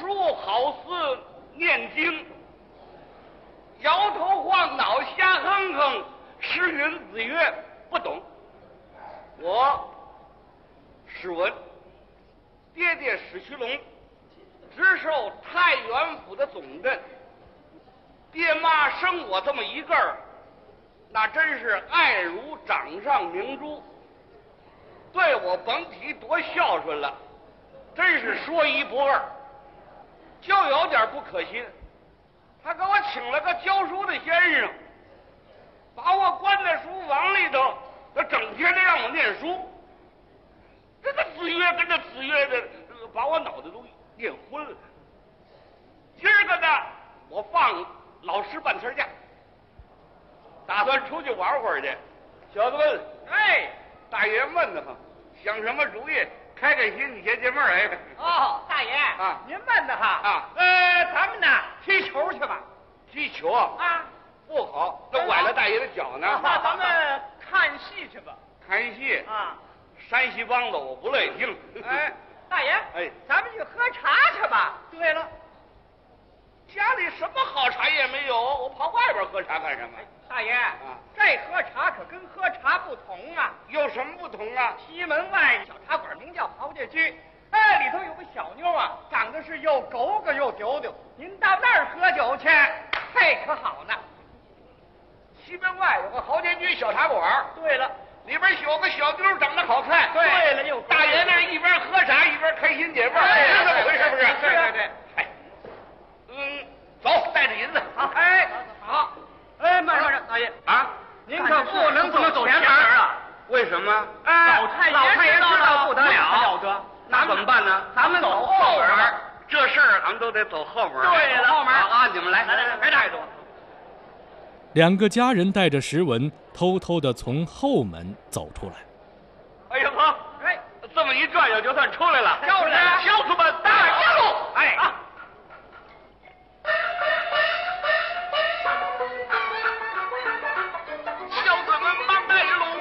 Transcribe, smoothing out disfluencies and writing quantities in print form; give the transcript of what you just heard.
书好似念经，摇头晃脑瞎哼哼，诗云子曰不懂。我史文，爹爹史虚龙，直授太原府的总任。爹妈生我这么一个儿，那真是爱如掌上明珠，对我甭提多孝顺了，真是说一不二。就有点不可信，他给我请了个教书的先生，把我关在书房里头，他整天的让我念书。这个子曰跟着子曰的，把我脑袋都念昏了。今儿个呢，我放老师半天假，打算出去玩会儿去。小子们，哎，大爷闷得慌，想什么主意？开开心，你解解闷儿。哎， 哦，大爷啊， 您闷得哈啊？ 咱们呢踢球去吧。 踢球啊？不好，那崴了大爷的脚呢。 那咱们看戏去吧。 看戏啊？ 山西梆子我不乐意听。 哎，大爷， 哎， 咱们去喝茶去吧。对了， 家里什么好茶也没有，我跑外边喝茶干什么？ 大爷啊，这喝茶可跟喝茶不同啊。 有什么不同啊？ 西门外小茶馆名叫豪家居，哎，里头有个小妞啊，长得是又狗狗又丢丢。您到那儿喝酒去，嘿，可好呢。 西门外有个豪家居小茶馆。 对了， 里边有个小妞长得好看。 对了，又大爷那一边喝茶一边开心解闷，是这么回事不是？ 对。 哎，走，带着银子。 好，哎，好。哎，慢着，大爷啊， 您可不能走前门啊！ 为什么？ 老太爷知道不得了得， 那怎么办呢？ 咱们走后门， 这事儿咱们都得走后门。 对了，后门啊，你们来， 别带着我。 两个家人带着石文，偷偷地从后门走出来。 哎呀呵， 哎， 这么一转悠就算出来了， 就是小子